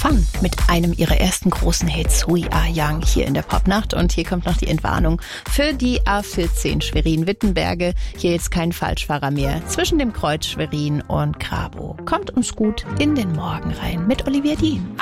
an mit einem ihrer ersten großen Hits, We Are Young, hier in der Popnacht. Und hier kommt noch die Entwarnung für die A14 Schwerin-Wittenberge. Hier jetzt kein Falschfahrer mehr zwischen dem Kreuz Schwerin und Grabow. Kommt uns gut in den Morgen rein mit Olivia Dean.